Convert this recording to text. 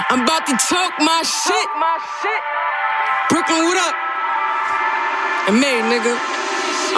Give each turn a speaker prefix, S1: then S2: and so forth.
S1: I'm about to talk my shit. Brooklyn, what up? And May, nigga.